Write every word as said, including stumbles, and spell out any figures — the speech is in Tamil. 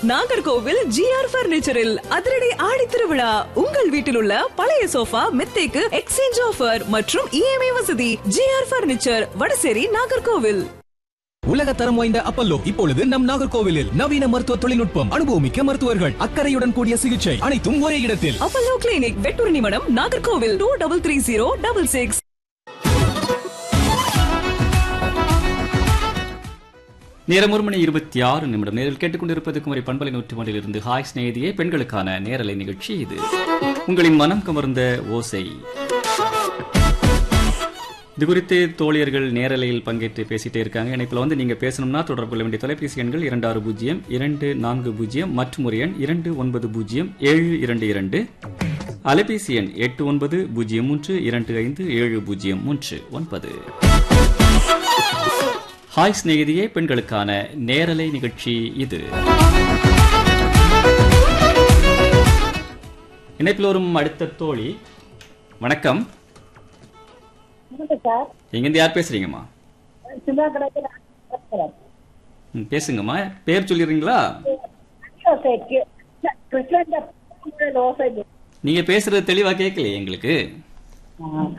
நாகர்கோவில் ஜிஆர் பர்னிச்சரில் அதிரடி ஆடி திருவிழா. உங்கள் வீட்டில் உள்ள பழைய சோஃபா மெத்தைக்கு எக்ஸ்சேஞ்ச் ஆஃபர் மற்றும் இஎம்ஐ வசதி. GR furniture, Vadasery, Nagercoil. உலக தரம் வாய்ந்த அப்பல்லோ இப்பொழுது நம் நாகர்கோவிலில் நவீன மருத்துவ தொழில்நுட்பம், அனுபவமிக்க மருத்துவர்கள், அக்கறையுடன் கூடிய சிகிச்சை, அனைத்தும் ஒரே இடத்தில். Apollo clinic, Vettur நிமணம், Nagercoil. Two double three zero double six. நேரம் ஒரு மணி இருபத்தி ஆறு நிமிடம். நேரில் கேட்டுக்கொண்டிருப்பது குமரி பண்பலை நூற்றி ஒன்றில் இருந்து ஹாய் ஸ்நேகிதியே பெண்களுக்கான நேரலை நிகழ்ச்சி. இது உங்களின் மனம் கவர்ந்த ஓசை. இது குறித்து தோழியர்கள் நேரலையில் பங்கேற்று பேசிட்டே இருக்காங்க. இணைப்பில் வந்து நீங்க பேசணும்னா தொடர்பு கொள்ள வேண்டிய தொலைபேசி எண்கள் இரண்டு ஆறு பூஜ்ஜியம் இரண்டு நான்கு பூஜ்ஜியம் மற்றும் ஒரு எண் இரண்டு ஒன்பது பூஜ்ஜியம் ஏழு இரண்டு இரண்டு. அலைபேசி எண் எட்டு ஒன்பது பூஜ்ஜியம் மூன்று இரண்டு ஐந்து ஏழு பூஜ்ஜியம் மூன்று ஒன்பது. ஹாய் ஸ்நேகிதியே பெண்களுக்கான நேரலை நிகழ்ச்சி இது. இணைப்பில் வரும் அடுத்த தோழி, வணக்கம். எங்கிருந்து யார் பேசுறீங்கம்மா? பேசுங்கம்மா, பேர் சொல்லிடுறீங்களா? நீங்க பேசுறது தெளிவா கேட்கலையே எங்களுக்கு.